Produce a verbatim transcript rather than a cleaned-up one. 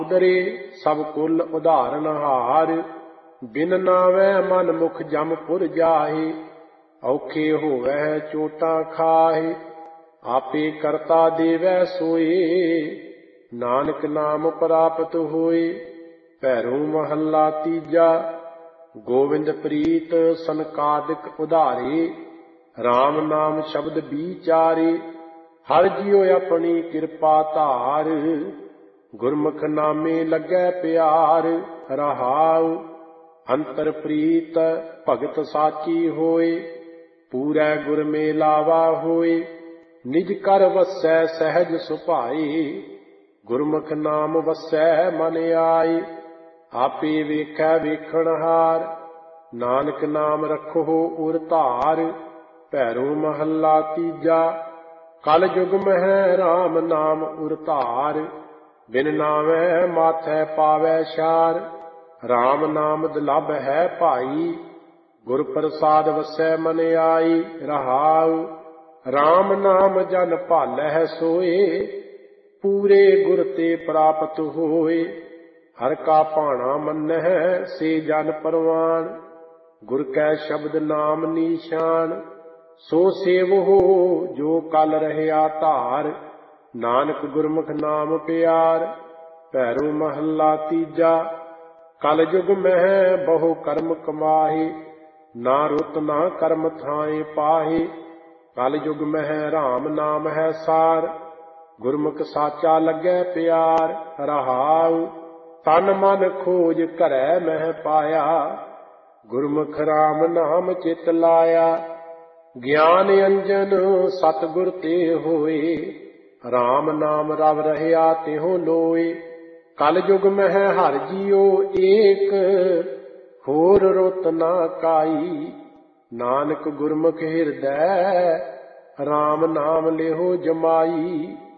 ਉਦਰੇ ਸਭ ਕੁਲ ਉਧਾਰਨ ਹਾਰ। ਬਿਨ ਨਾਵੈ ਮਨ ਮੁਖ ਜਮ ਪੁਰ ਜਾਹੇ। ਔਖੇ ਹੋਵੈ ਚੋਟਾਂ ਖਾਹੇ। ਆਪੇ ਕਰਤਾ ਦੇਵੈ ਸੋਏ। ਨਾਨਕ ਨਾਮ ਪ੍ਰਾਪਤ ਹੋਏ। ਭੈਰੋ ਮਹੱਲਾ ਤੀਜਾ। ਗੋਵਿੰਦ ਪ੍ਰੀਤ ਸੰਕਾਦਿਕ ਉਧਾਰੇ। ਰਾਮ ਨਾਮ ਸ਼ਬਦ ਵਿਚਾਰੇ। ਹਰਿ ਜਿਉ ਆਪਣੀ ਕਿਰਪਾ ਧਾਰ। ਗੁਰਮੁਖ ਨਾਮੇ ਲੱਗੈ ਪਿਆਰ। ਰਹਾਉ ਅੰਤਰ ਪ੍ਰੀਤ ਭਗਤ ਸਾਚੀ ਹੋਏ। ਪੂਰੈ ਗੁਰ ਮੇਲਾਵਾ ਹੋਏ। ਨਿਜ ਕਰ ਵਸੈ ਸਹਿਜ ਸੁਭਾਏ। ਗੁਰਮੁਖ ਨਾਮ ਵਸੈ ਮਨ ਆਏ। ਆਪੇ ਵੇਖੈ ਵੇਖਣਹਾਰ। ਨਾਨਕ ਨਾਮ ਰਖੋ ਉਰ ਧਾਰ। ਭੈਰੋ ਮਹੱਲਾ ਤੀਜਾ। ਕਲ ਜੁਗ ਮਹਿ ਰਾਮ ਨਾਮ ਉਰ ਧਾਰ। ਬਿਨ ਨਾਵੈ ਮਾਥੈ ਪਾਵੈ ਛਾਰ। ਰਾਮ ਨਾਮ ਦੁਲਭ ਹੈ ਭਾਈ। ਗੁਰ ਪ੍ਰਸਾਦ ਵਸੈ ਮਨ ਆਈ। ਰਹਾਉ ਰਾਮ ਨਾਮ ਜਨ ਭਾਲੈ ਸੋਏ। ਪੂਰੇ ਗੁਰ ਤੇ ਪ੍ਰਾਪਤ ਹੋਏ। ਹਰਿ ਕਾ ਭਾਣਾ ਮੰਨਹਿ ਸੇ ਜਨ ਪਰਵਾਨ। ਗੁਰ ਕੈ ਸ਼ਬਦ ਨਾਮ ਨੀਸ਼ਾਨ। ਸੋ ਸੇਵਹੁ ਜੋ ਕਲ ਰਹਿਆ ਧਾਰ। ਨਾਨਕ ਗੁਰਮੁਖ ਨਾਮ ਪਿਆਰ। ਭੈਰੋ ਮਹੱਲਾ ਤੀਜਾ। ਕਲ ਜੁਗ ਮਹਿ ਬਹੁ ਕਰਮ ਕਮਾਹੇ। ਨਾ ਰੁਤ ਨਾ ਕਰਮ ਥਾਏ ਪਾਹੇ। ਕਲ ਜੁਗ ਮਹਿ ਰਾਮ ਨਾਮ ਹੈ ਸਾਰ। ਗੁਰਮੁਖ ਸਾਚਾ ਲੱਗੈ ਪਿਆਰ। ਰਹਾਉ ਤਨ ਮਨ ਖੋਜ ਘਰੈ ਮਹਿ ਪਾਇਆ। ਗੁਰਮੁਖ ਰਾਮ ਨਾਮ ਚਿਤ ਲਾਇਆ। ਗਿਆਨ ਅੰਜਨ ਸਤਿਗੁਰ ਤੇ ਹੋਏ। ਰਾਮ ਨਾਮ ਰਵ ਰਹਿਆ ਤਿਹੁ ਲੋਏ। ਕਲ ਜੁਗ ਮਹਿ ਹਰਿ ਜੀਉ ਏਕ। ਹੋਰ ਰੁਤ ਨਾ ਕਾਈ। ਨਾਨਕ ਗੁਰਮੁਖ ਹਿਰਦੈ ਰਾਮ ਨਾਮ ਲਿਹੁ ਜਮਾਈ।